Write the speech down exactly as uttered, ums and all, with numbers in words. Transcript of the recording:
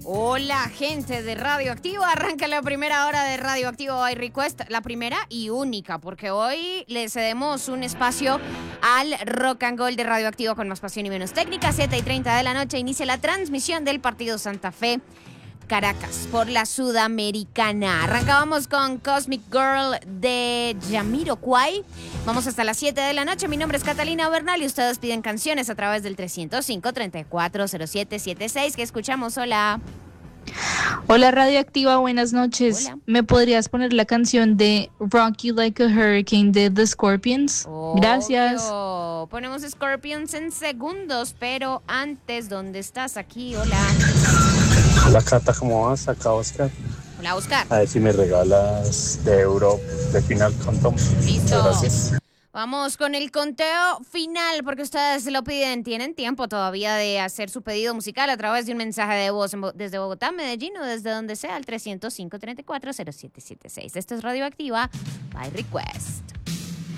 Hola, gente de Radioactivo. Arranca la primera hora de Radioactivo by Request, la primera y única, porque hoy le cedemos un espacio al Rock and Gold de Radioactivo con más pasión y menos técnica. siete y treinta de la noche inicia la transmisión del partido Santa Fe Caracas por la Sudamericana. Arrancábamos con Cosmic Girl de Jamiroquai. Vamos hasta las siete de la noche. Mi nombre es Catalina Bernal y ustedes piden canciones a través del trescientos cinco, treinta y cuatro, cero siete setenta y seis. ¿Qué escuchamos? Hola. Hola Radioactiva, buenas noches. Hola. ¿Me podrías poner la canción de Rock You Like a Hurricane de The Scorpions? Gracias. Obvio. Ponemos Scorpions en segundos, pero antes, ¿dónde estás? Aquí, hola. Hola Cata, ¿cómo vas? Acá Oscar. Hola, Oscar. A ver si me regalas de Euro de final con Tom. Listo. Muchas gracias. Vamos con el conteo final, porque ustedes lo piden. Tienen tiempo todavía de hacer su pedido musical a través de un mensaje de voz en Bo- desde Bogotá, Medellín o desde donde sea al trescientos cinco, treinta y cuatro, cero siete setenta y seis. Esto es Radioactiva by Request.